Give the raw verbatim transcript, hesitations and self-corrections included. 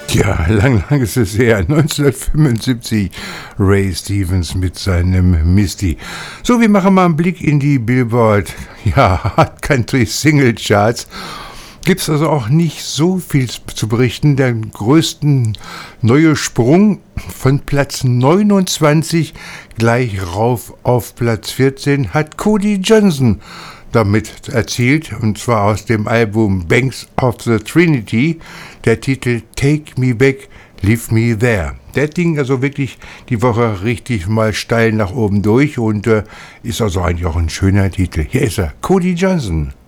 Ja, lang, lang ist es her. neunzehnhundertfünfundsiebzig Ray Stevens mit seinem Misty. So, wir machen mal einen Blick in die Billboard, ja, Hard Country Single Charts. Gibt es also auch nicht so viel zu berichten. Der größte neue Sprung von Platz neunundzwanzig gleich rauf auf Platz vierzehn hat Cody Johnson damit erzielt, und zwar aus dem Album Banks of the Trinity, der Titel Take Me Back, Leave Me There. Der ging also wirklich die Woche richtig mal steil nach oben durch und äh, ist also eigentlich auch ein schöner Titel. Hier ist er, Cody Johnson.